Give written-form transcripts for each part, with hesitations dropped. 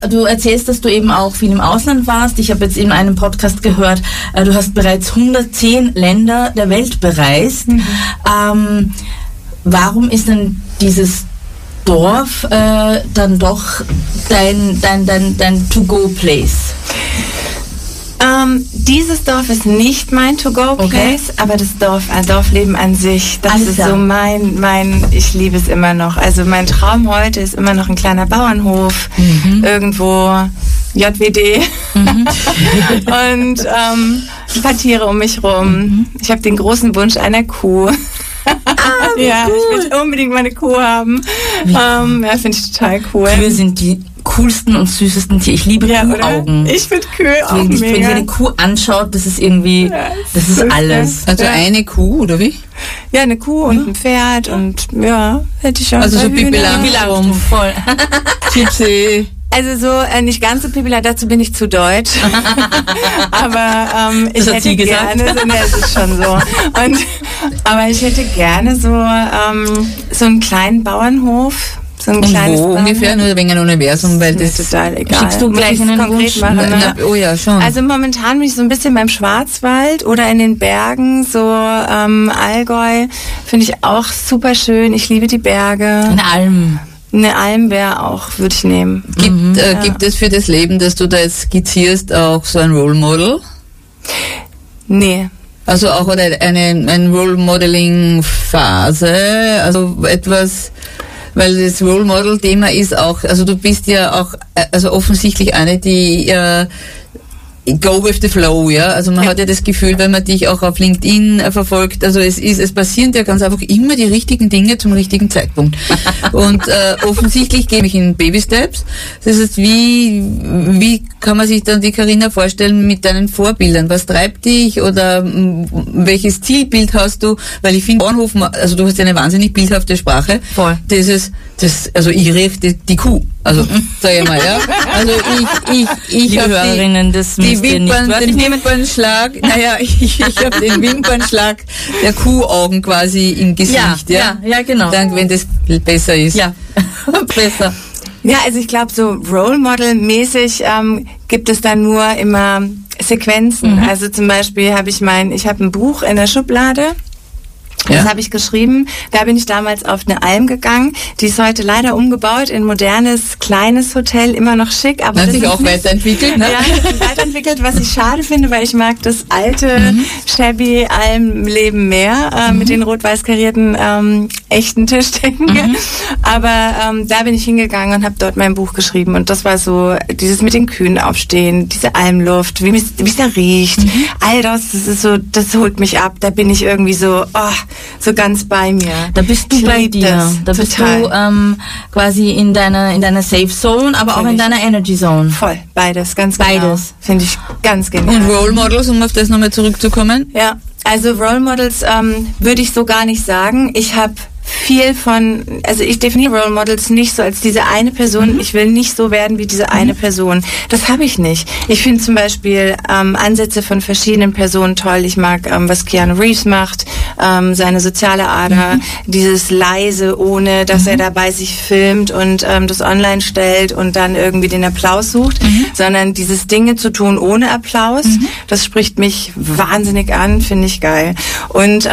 du erzählst, dass du eben auch viel im Ausland warst. Ich habe jetzt in einem Podcast gehört, du hast bereits 110 Länder der Welt bereist. Warum ist denn dieses Dorf dann doch dein To-Go-Place? Dieses Dorf ist nicht mein To-Go-Place, aber das Dorfleben an sich, das ist so mein, ich liebe es immer noch. Also mein Traum heute ist immer noch ein kleiner Bauernhof, irgendwo JWD und ein paar Tiere um mich rum. Ich habe den großen Wunsch einer Kuh. Ja, gut. Ich will unbedingt meine Kuh haben. Ja, finde ich total cool. Kühe sind die coolsten und süßesten Tiere. Ich liebe Kuhaugen. Oder? Ich finde Kühe auch mega. Wenn ich eine Kuh anschaut, das ist irgendwie, das ist alles. Also eine Kuh, oder wie? Ja, eine Kuh und ein Pferd und hätte ich schon. Also so Pippi Langstrumpf. Voll. Gypsy. Also so, nicht ganz so Pippi, dazu bin ich zu deutsch. Aber ich hätte gerne, es ist schon so. Aber ich hätte gerne so einen kleinen Bauernhof. So ein kleines wo ungefähr? Nur wegen einem Universum, weil das ist total egal. Schickst du gleich einen konkret Wunsch? machen, ne? Oh ja, schon. Also momentan bin ich so ein bisschen beim Schwarzwald oder in den Bergen, so Allgäu. Finde ich auch super schön. Ich liebe die Berge. Eine Alm. Eine Alm wäre auch, würde ich nehmen. Gibt es für das Leben, das du da jetzt skizzierst, auch so ein Role Model? Nee. Also auch eine Role Modeling Phase, also etwas, weil das Role Model Thema ist auch, also du bist ja auch, also offensichtlich eine, die go with the flow, ja. Also man hat ja das Gefühl, wenn man dich auch auf LinkedIn verfolgt, also es passieren ja ganz einfach immer die richtigen Dinge zum richtigen Zeitpunkt. Und offensichtlich gehe ich in Baby Steps. Das heißt, wie kann man sich dann die Carina vorstellen mit deinen Vorbildern? Was treibt dich oder welches Zielbild hast du? Weil ich finde, Bauernhof, also du hast ja eine wahnsinnig bildhafte Sprache. Voll. Also ich rief die Kuh. Also, sag ich mal, ja. Also ich habe Hörerinnen, den Wimpernschlag, ich habe den Wimpernschlag der Kuhaugen quasi im Gesicht, ja. Ja, genau. Dann, wenn das besser ist. Ja, besser. Ja, also ich glaube, so Role Model-mäßig gibt es da nur immer Sequenzen. Also zum Beispiel habe ich ein Buch in der Schublade. Das habe ich geschrieben. Da bin ich damals auf eine Alm gegangen. Die ist heute leider umgebaut in modernes, kleines Hotel, immer noch schick. Aber hat sich auch weiterentwickelt, ne? Ja, hat sich weiterentwickelt, was ich schade finde, weil ich mag das alte, shabby Almleben mehr, mit den rot-weiß karierten, echten Tischdecken. Aber da bin ich hingegangen und habe dort mein Buch geschrieben. Und das war so, dieses mit den Kühen aufstehen, diese Almluft, wie es da riecht. All das ist so, das holt mich ab. Da bin ich irgendwie so, so ganz bei mir. Da bist du bei dir. Da bist du quasi in deiner Safe Zone, aber auch in deiner Energy Zone. Voll, beides, ganz beides. Genau. Finde ich ganz genial. Und Role Models, um auf das nochmal zurückzukommen? Ja, also Role Models würde ich so gar nicht sagen. Ich habe ich definiere Role Models nicht so als diese eine Person, ich will nicht so werden wie diese eine Person. Das habe ich nicht. Ich finde zum Beispiel Ansätze von verschiedenen Personen toll. Ich mag, was Keanu Reeves macht, seine soziale Ader, dieses leise, ohne dass er dabei sich filmt und das online stellt und dann irgendwie den Applaus sucht, sondern dieses Dinge zu tun ohne Applaus, das spricht mich wahnsinnig an, finde ich geil. Und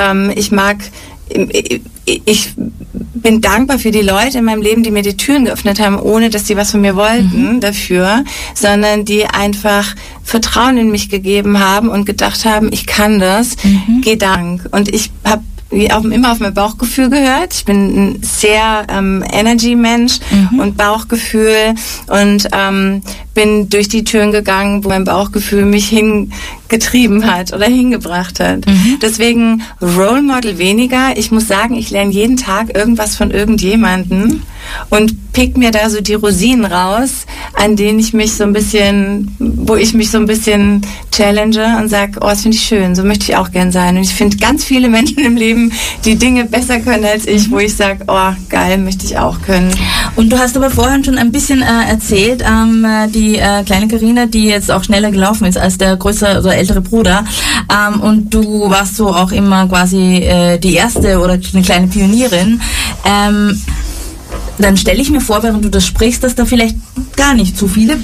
ich bin dankbar für die Leute in meinem Leben, die mir die Türen geöffnet haben, ohne dass sie was von mir wollten dafür, sondern die einfach Vertrauen in mich gegeben haben und gedacht haben, ich kann das, geh Dank. Und ich habe immer auf mein Bauchgefühl gehört. Ich bin ein sehr Energy-Mensch und Bauchgefühl und bin durch die Türen gegangen, wo mein Bauchgefühl mich hingetrieben hat oder hingebracht hat. Deswegen Role Model weniger. Ich muss sagen, ich lerne jeden Tag irgendwas von irgendjemandem und pick mir da so die Rosinen raus, an denen wo ich mich so ein bisschen challenge und sage, das finde ich schön, so möchte ich auch gern sein. Und ich finde ganz viele Menschen im Leben, die Dinge besser können als ich, wo ich sage, geil, möchte ich auch können. Und du hast aber vorhin schon ein bisschen erzählt, die kleine Carina, die jetzt auch schneller gelaufen ist als der größere oder ältere Bruder, und du warst so auch immer quasi die erste oder eine kleine Pionierin. Dann stelle ich mir vor, während du das sprichst, dass da vielleicht gar nicht so viele